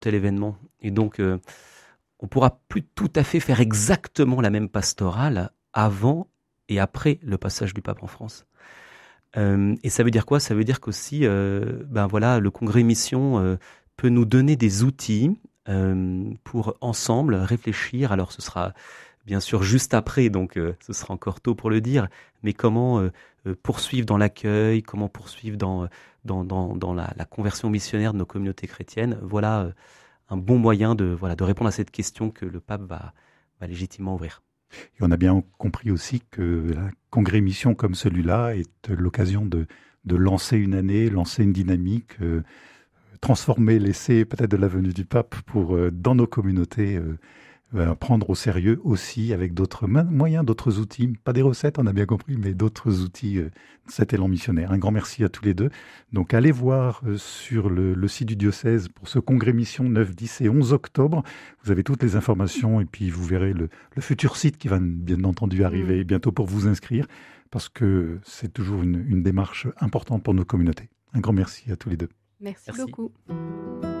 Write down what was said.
tel événement. Et donc, on pourra plus tout à fait faire exactement la même pastorale avant et après le passage du pape en France. Et ça veut dire quoi? Ça veut dire qu'aussi, le Congrès Mission peut nous donner des outils pour ensemble réfléchir. Alors, ce sera bien sûr juste après, donc ce sera encore tôt pour le dire, mais comment poursuivre dans l'accueil, comment poursuivre dans la conversion missionnaire de nos communautés chrétiennes. Voilà un bon moyen de répondre à cette question que le pape va légitimement ouvrir. Et on a bien compris aussi que un congrès mission comme celui-là est l'occasion de lancer une année, lancer une dynamique, transformer l'essai peut-être de la venue du pape pour, dans nos communautés, prendre au sérieux aussi avec d'autres moyens, d'autres outils, pas des recettes, on a bien compris, mais d'autres outils, cet élan missionnaire. Un grand merci à tous les deux. Donc allez voir sur le site du diocèse pour ce congrès mission 9, 10 et 11 octobre. Vous avez toutes les informations et puis vous verrez le futur site qui va bien entendu arriver bientôt pour vous inscrire parce que c'est toujours une démarche importante pour nos communautés. Un grand merci à tous les deux. Merci beaucoup.